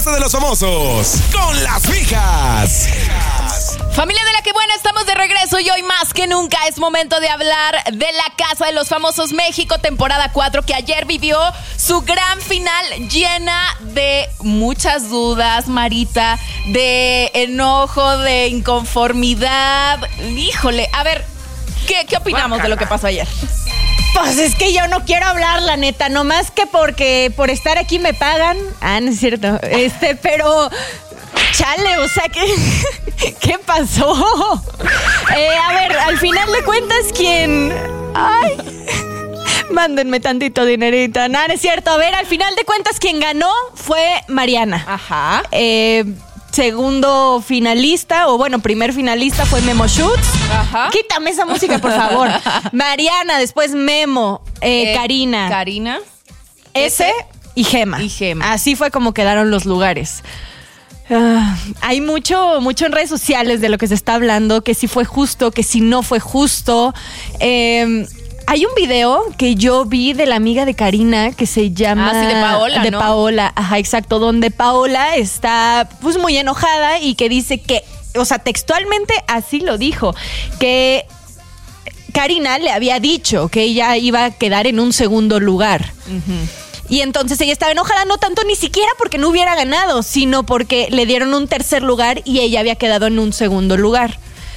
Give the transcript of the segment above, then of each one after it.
de los famosos con las fijas. Familia de la que buena, estamos de regreso y hoy más que nunca es momento de hablar de la Casa de los Famosos México, temporada 4, que ayer vivió su gran final llena de muchas dudas, Marita, de enojo, de inconformidad. Híjole, a ver, ¿qué opinamos de lo que pasó ayer? Pues es que yo no quiero hablar, la neta, nomás que porque por estar aquí me pagan. No es cierto. Pero chale, o sea, ¿qué pasó? A ver, al final de cuentas, ¿quién? Ay, mándenme tantito dinerito. No es cierto. A ver, al final de cuentas, quien ganó fue Mariana. Ajá. Segundo finalista, o bueno, primer finalista fue Memo Schutz. Ajá. Quítame esa música, por favor. Mariana, después Memo, Karina. Karina. Ese y Gema. Así fue como quedaron los lugares. Hay mucho en redes sociales de lo que se está hablando, que si fue justo, que si no fue justo. Hay un video que yo vi de la amiga de Karina que se llama... sí, de Paola, de ¿no? Paola, ajá, exacto, donde Paola está pues muy enojada y que dice que, o sea, textualmente así lo dijo, que Karina le había dicho que ella iba a quedar en un segundo lugar. Uh-huh. Y entonces ella estaba enojada, no tanto ni siquiera porque no hubiera ganado, sino porque le dieron un tercer lugar y ella había quedado en un segundo lugar.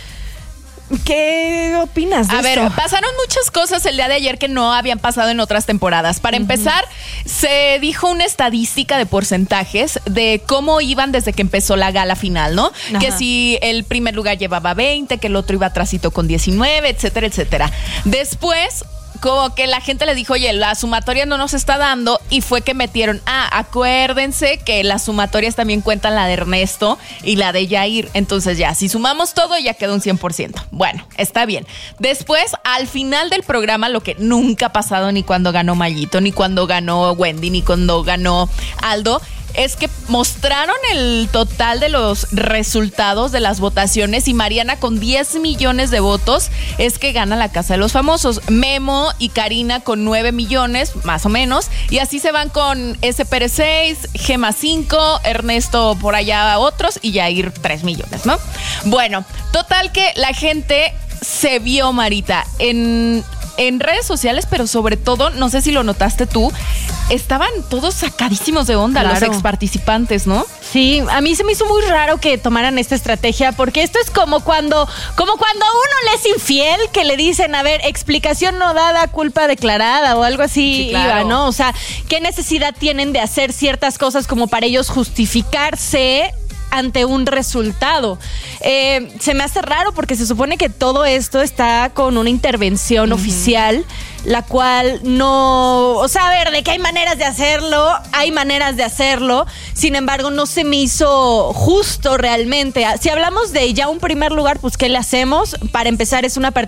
¿Qué opinas de esto? A ver, pasaron muchas cosas el día de ayer que no habían pasado en otras temporadas. Para empezar, se dijo una estadística de porcentajes de cómo iban desde que empezó la gala final, ¿no? Ajá. Que si el primer lugar llevaba 20, que el otro iba atrasito con 19, etcétera, etcétera. Después, como que la gente le dijo, oye, la sumatoria no nos está dando, y fue que metieron, acuérdense que las sumatorias también cuentan la de Ernesto y la de Yair, entonces ya, si sumamos todo ya quedó un 100%. Bueno, está bien. Después, al final del programa, lo que nunca ha pasado ni cuando ganó Mayito, ni cuando ganó Wendy, ni cuando ganó Aldo, es que mostraron el total de los resultados de las votaciones y Mariana con 10 millones de votos es que gana la Casa de los Famosos. Memo y Karina con 9 millones, más o menos, y así se van con S. Pérez 6, Gema 5, Ernesto por allá otros y Yair 3 millones, ¿no? Bueno, total que la gente se vio, Marita, en redes sociales, pero sobre todo, no sé si lo notaste tú, estaban todos sacadísimos de onda, claro, los exparticipantes, ¿no? Sí, a mí se me hizo muy raro que tomaran esta estrategia, porque esto es como cuando a uno le es infiel, que le dicen, a ver, explicación no dada, culpa declarada, o algo así, sí, claro. Iba, ¿no? O sea, ¿qué necesidad tienen de hacer ciertas cosas como para ellos justificarse ante un resultado? Se me hace raro porque se supone que todo esto está con una intervención oficial, la cual no... O sea, a ver, de que hay maneras de hacerlo, sin embargo, no se me hizo justo realmente. Si hablamos de ya un primer lugar, pues, ¿qué le hacemos? Para empezar, es una